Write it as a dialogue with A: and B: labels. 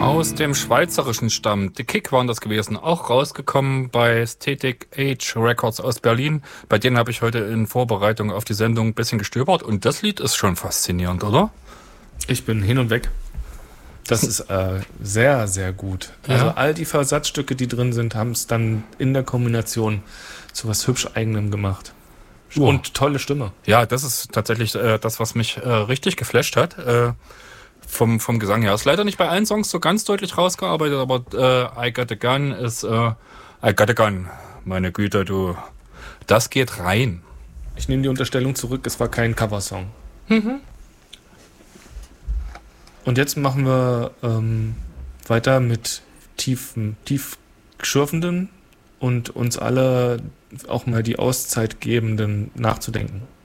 A: Aus dem Schweizerischen Stamm. The Kick waren das gewesen. Auch rausgekommen bei Static Age Records aus Berlin. Bei denen habe ich heute in Vorbereitung auf die Sendung ein bisschen gestöbert. Und das Lied ist schon faszinierend, oder?
B: Ich bin hin und weg. Das ist sehr, sehr gut.
A: Ja.
B: Also all die Versatzstücke, die drin sind, haben es dann in der Kombination zu was hübsch Eigenem gemacht. Und tolle Stimme.
A: Ja, das ist tatsächlich das, was mich richtig geflasht hat. Vom Gesang her. Ist leider nicht bei allen Songs so ganz deutlich rausgearbeitet, aber I Got a Gun ist I Got a Gun. Meine Güte, du. Das geht rein.
B: Ich nehme die Unterstellung zurück, es war kein Coversong. Und jetzt machen wir weiter mit tief schürfenden und uns alle auch mal die Auszeit gebenden nachzudenken.